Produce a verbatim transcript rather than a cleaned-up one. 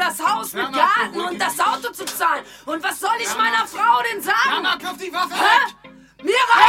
das Haus mit Garten und das Auto zu zahlen. Und was soll ich meiner Frau denn sagen? Mama, kauf die Waffe Hä? weg! Mira!